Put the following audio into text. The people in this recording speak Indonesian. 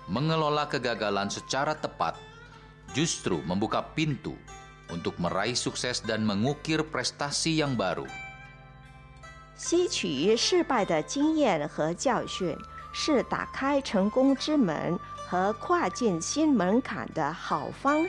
mengelola kegagalan secara tepat justru membuka pintu untuk meraih sukses dan mengukir prestasi yang baru. 吸取失败的经验和教训，是打开成功之门和跨进新门槛的好方